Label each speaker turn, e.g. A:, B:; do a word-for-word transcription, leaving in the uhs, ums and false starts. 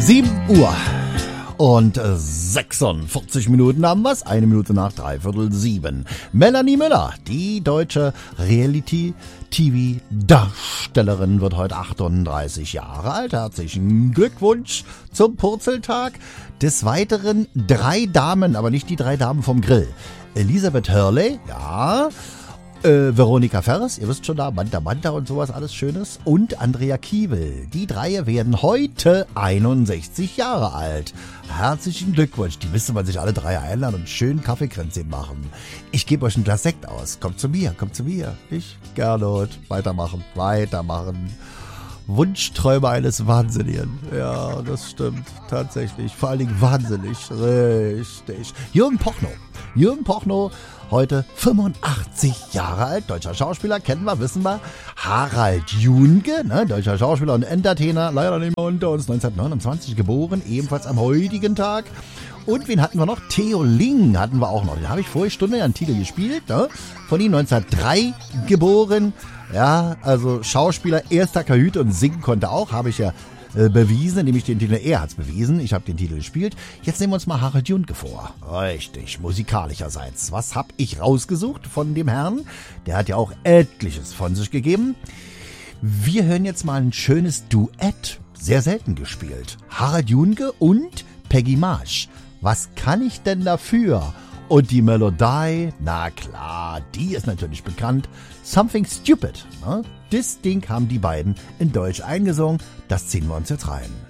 A: sieben Uhr und sechsundvierzig Minuten haben wir's. Eine Minute nach dreiviertel sieben. Melanie Müller, die deutsche Reality-T V-Darstellerin, wird heute achtunddreißig Jahre alt. Herzlichen Glückwunsch zum Purzeltag. Des Weiteren drei Damen, aber nicht die drei Damen vom Grill. Elisabeth Hurley, ja, Äh, Veronika Ferres, ihr wisst schon da, Manta Manta und sowas, alles Schönes. Und Andrea Kiewel. Die drei werden heute einundsechzig Jahre alt. Herzlichen Glückwunsch. Die müsste man sich alle drei einladen und schön Kaffeekränzchen machen. Ich gebe euch ein Glas Sekt aus. Kommt zu mir, kommt zu mir. Ich, Gernot. Weitermachen, weitermachen. Wunschträume eines Wahnsinnigen. Ja, das stimmt. Tatsächlich. Vor allen Dingen wahnsinnig. Richtig. Jürgen Prochnow. Jürgen Prochnow, heute fünfundachtzig Jahre alt. Deutscher Schauspieler, kennen wir, wissen wir. Harald Junke, ne, deutscher Schauspieler und Entertainer, leider nicht mehr unter uns. neunzehnhundertneunundzwanzig geboren, ebenfalls am heutigen Tag. Und wen hatten wir noch? Theo Ling hatten wir auch noch. Den habe ich vorige Stunde einen Titel gespielt. Ne? Von ihm neunzehnhundertdrei geboren. Ja, also Schauspieler, erster Kajüte und singen konnte auch. Habe ich ja äh, bewiesen, indem ich den Titel, er hat's bewiesen. Ich habe den Titel gespielt. Jetzt nehmen wir uns mal Harald Junke vor. Richtig, musikalischerseits. Was habe ich rausgesucht von dem Herrn? Der hat ja auch etliches von sich gegeben. Wir hören jetzt mal ein schönes Duett. Sehr selten gespielt. Harald Junke und Peggy Marsch. Was kann ich denn dafür? Und die Melodie, na klar, die ist natürlich bekannt. Something Stupid. Ne? Das Ding haben die beiden in Deutsch eingesungen. Das ziehen wir uns jetzt rein.